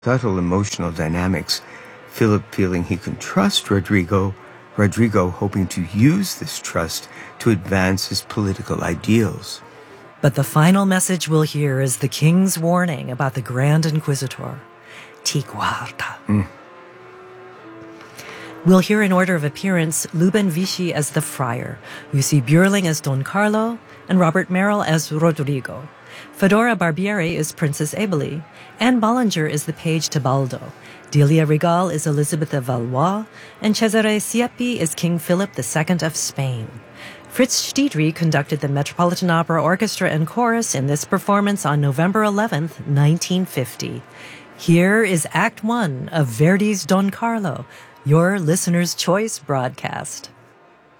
subtle emotional dynamics, Philip feeling he can trust Rodrigo, Rodrigo hoping to use this trust to advance his political ideals. But the final message we'll hear is the king's warning about the Grand Inquisitor, Ti guarda. We'll hear in order of appearance Luben Vichy as the friar, Jussi Björling as Don Carlo, and Robert Merrill as Rodrigo. Fedora Barbieri is Princess Eboli. Anne Bollinger is the page Tebaldo. Delia Regal is Elizabeth of Valois. And Cesare Siepi is King Philip II of Spain. Fritz Stiedry conducted the Metropolitan Opera Orchestra and Chorus in this performance on November 11th, 1950. Here is Act 1 of Verdi's Don Carlo, your listener's choice broadcast.